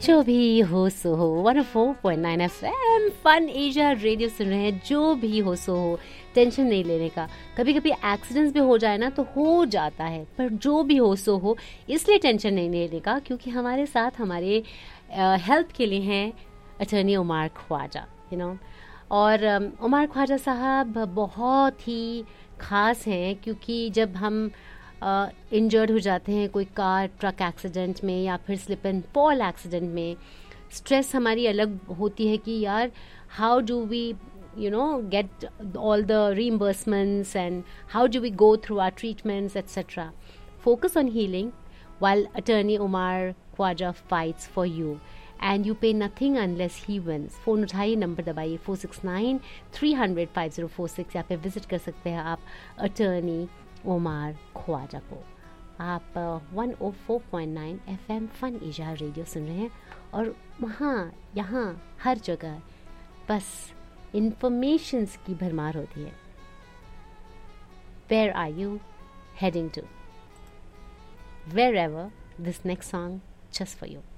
जो भी हो सो हो 104.9 FM फन एशिया रेडियो सुन रहे हैं। जो भी हो सो हो, टेंशन नहीं लेने का। कभी कभी एक्सीडेंट्स भी हो जाए ना तो हो जाता है, पर जो भी हो सो हो इसलिए टेंशन नहीं लेने का, क्योंकि हमारे साथ हमारे हेल्प के लिए हैं attorney Umar Khwaja, you know. और उमर ख्वाजा साहब बहुत ही ख़ास हैं, क्योंकि जब हम इंजर्ड हो जाते हैं कोई कार ट्रक एक्सीडेंट में या फिर स्लिप एंड फॉल एक्सीडेंट में, स्ट्रेस हमारी अलग होती है कि यार how do we get all the reimbursements and how do we go through our treatments, etc. Focus on healing while attorney Umar Khwaja fights for you, and you pay nothing unless he wins. Phone उठाइए, number दबाइए 469-300-5046 या फिर visit कर सकते हैं आप attorney Umar Khwaja को। आप 104.9 FM फन एशिया रेडियो सुन रहे हैं, और वहाँ यहाँ हर जगह बस इंफॉर्मेशंस की भरमार होती है। Where are you heading to? Wherever, this next song just for you.